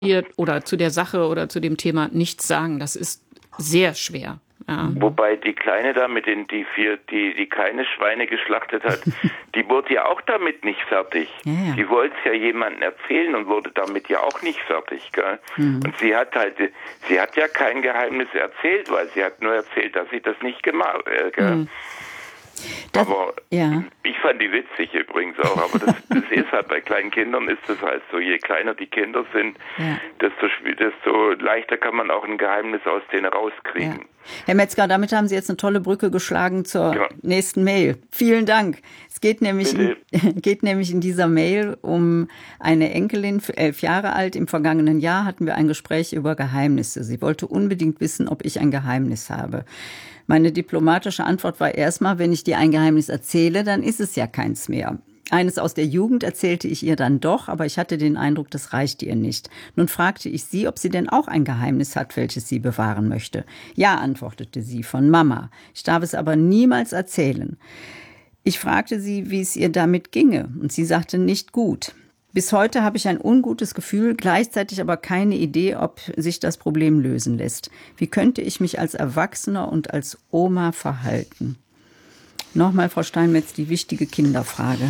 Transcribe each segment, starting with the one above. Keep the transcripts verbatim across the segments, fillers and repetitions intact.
oder zu der Sache oder zu dem Thema nichts sagen. Das ist sehr schwer. Ja. Wobei die Kleine da mit den die vier, die die keine Schweine geschlachtet hat, die wurde ja auch damit nicht fertig. Ja, ja. Die wollte es ja jemandem erzählen und wurde damit ja auch nicht fertig, gell? Mhm. Und sie hat halt, sie hat ja kein Geheimnis erzählt, weil sie hat nur erzählt, dass sie das nicht gemacht, äh, gell? Mhm. Das, aber ja. Ich fand die witzig übrigens auch, aber das, das ist halt, bei kleinen Kindern ist das halt so, je kleiner die Kinder sind, ja. desto, desto leichter kann man auch ein Geheimnis aus denen rauskriegen. Ja. Herr Metzger, damit haben Sie jetzt eine tolle Brücke geschlagen zur ja. nächsten Mail. Vielen Dank. Es geht nämlich, in, geht nämlich in dieser Mail um eine Enkelin, elf Jahre alt. Im vergangenen Jahr hatten wir ein Gespräch über Geheimnisse. Sie wollte unbedingt wissen, ob ich ein Geheimnis habe. Meine diplomatische Antwort war erstmal, wenn ich dir ein Geheimnis erzähle, dann ist es ja keins mehr. Eines aus der Jugend erzählte ich ihr dann doch, aber ich hatte den Eindruck, das reichte ihr nicht. Nun fragte ich sie, ob sie denn auch ein Geheimnis hat, welches sie bewahren möchte. Ja, antwortete sie, von Mama. Ich darf es aber niemals erzählen. Ich fragte sie, wie es ihr damit ginge, und sie sagte, nicht gut. Bis heute habe ich ein ungutes Gefühl, gleichzeitig aber keine Idee, ob sich das Problem lösen lässt. Wie könnte ich mich als Erwachsener und als Oma verhalten? Nochmal, Frau Steinmetz, die wichtige Kinderfrage.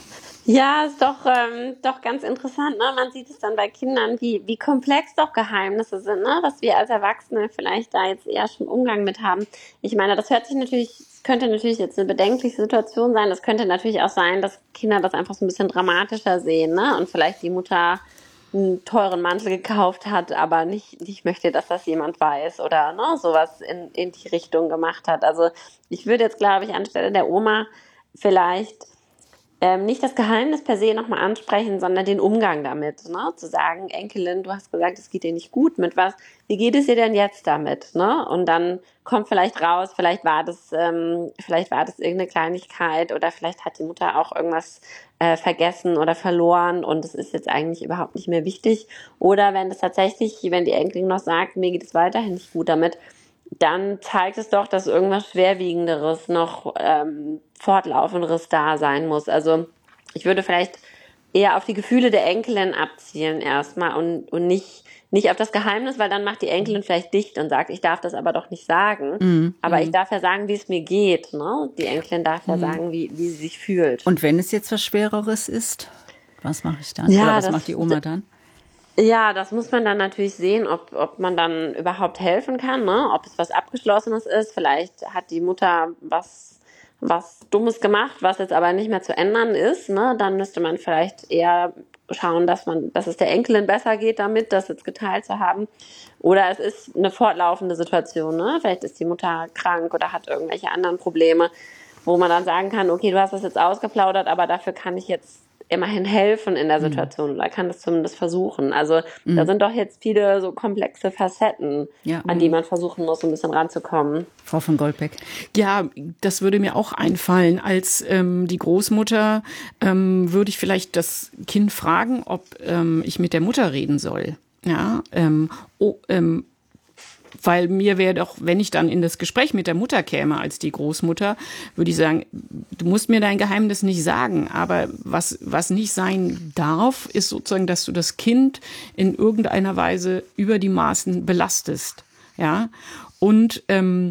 Ja, ist doch, ähm, doch ganz interessant. Ne? Man sieht es dann bei Kindern, wie, wie komplex doch Geheimnisse sind, ne? Dass wir als Erwachsene vielleicht da jetzt eher schon Umgang mit haben. Ich meine, das hört sich natürlich, könnte natürlich jetzt eine bedenkliche Situation sein. Das könnte natürlich auch sein, dass Kinder das einfach so ein bisschen dramatischer sehen, ne? Und vielleicht die Mutter einen teuren Mantel gekauft hat, aber nicht, nicht möchte, dass das jemand weiß oder ne, sowas in, in die Richtung gemacht hat. Also ich würde jetzt, glaube ich, anstelle der Oma vielleicht Ähm, nicht das Geheimnis per se nochmal ansprechen, sondern den Umgang damit, ne? Zu sagen, Enkelin, du hast gesagt, es geht dir nicht gut mit was, wie geht es dir denn jetzt damit, ne? Und dann kommt vielleicht raus, vielleicht war das, ähm, vielleicht war das irgendeine Kleinigkeit oder vielleicht hat die Mutter auch irgendwas äh, vergessen oder verloren und es ist jetzt eigentlich überhaupt nicht mehr wichtig. Oder wenn es tatsächlich, wenn die Enkelin noch sagt, mir geht es weiterhin nicht gut damit, dann zeigt es doch, dass irgendwas Schwerwiegenderes noch ähm, Fortlaufenderes da sein muss. Also ich würde vielleicht eher auf die Gefühle der Enkelin abzielen erstmal und, und nicht, nicht auf das Geheimnis, weil dann macht die Enkelin vielleicht dicht und sagt, ich darf das aber doch nicht sagen. Mm, aber mm. ich darf ja sagen, wie es mir geht. Ne? Die Enkelin darf ja mm. sagen, wie, wie sie sich fühlt. Und wenn es jetzt was Schwereres ist, was mache ich dann? Ja, Oder was das, macht die Oma dann? Ja, das muss man dann natürlich sehen, ob, ob man dann überhaupt helfen kann, ne? Ob es was Abgeschlossenes ist. Vielleicht hat die Mutter was, was Dummes gemacht, was jetzt aber nicht mehr zu ändern ist, ne? Dann müsste man vielleicht eher schauen, dass man, dass es der Enkelin besser geht damit, das jetzt geteilt zu haben. Oder es ist eine fortlaufende Situation, ne? Vielleicht ist die Mutter krank oder hat irgendwelche anderen Probleme, wo man dann sagen kann, okay, du hast das jetzt ausgeplaudert, aber dafür kann ich jetzt immerhin helfen in der Situation oder kann das zumindest versuchen. Also mhm. da sind doch jetzt viele so komplexe Facetten, ja. an die man versuchen muss, ein bisschen ranzukommen. Frau von Goldbeck. Ja, das würde mir auch einfallen. Als ähm, die Großmutter ähm, würde ich vielleicht das Kind fragen, ob ähm, ich mit der Mutter reden soll. Ja, ähm, oh, ähm, Weil mir wäre doch, wenn ich dann in das Gespräch mit der Mutter käme als die Großmutter, würde ich sagen, du musst mir dein Geheimnis nicht sagen. Aber was, was nicht sein darf, ist sozusagen, dass du das Kind in irgendeiner Weise über die Maßen belastest. Ja, und ähm,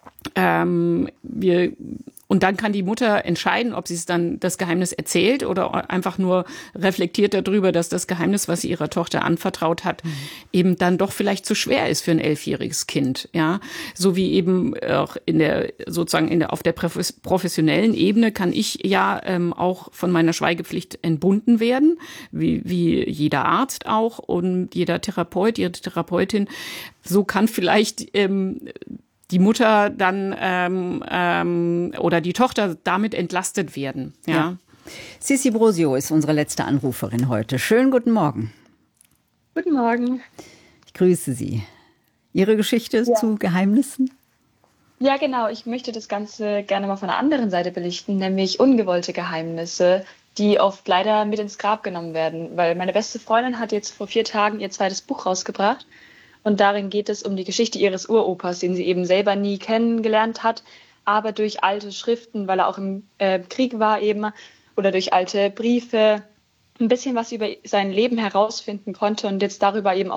ähm, wir Und dann kann die Mutter entscheiden, ob sie es dann das Geheimnis erzählt oder einfach nur reflektiert darüber, dass das Geheimnis, was sie ihrer Tochter anvertraut hat, mhm. eben dann doch vielleicht zu schwer ist für ein elfjähriges Kind. Ja, so wie eben auch in der sozusagen in der auf der professionellen Ebene kann ich ja ähm, auch von meiner Schweigepflicht entbunden werden, wie wie jeder Arzt auch und jeder Therapeut, jede Therapeutin. So kann vielleicht ähm, die Mutter dann ähm, ähm, oder die Tochter damit entlastet werden. Ja. ja. Sissi Brosio ist unsere letzte Anruferin heute. Schönen guten Morgen. Guten Morgen. Ich grüße Sie. Ihre Geschichte ja. zu Geheimnissen? Ja, genau. Ich möchte das Ganze gerne mal von der anderen Seite belichten, nämlich ungewollte Geheimnisse, die oft leider mit ins Grab genommen werden. Weil meine beste Freundin hat jetzt vor vier Tagen ihr zweites Buch rausgebracht. Und darin geht es um die Geschichte ihres Uropas, den sie eben selber nie kennengelernt hat, aber durch alte Schriften, weil er auch im äh, Krieg war eben, oder durch alte Briefe ein bisschen was über sein Leben herausfinden konnte und jetzt darüber eben auch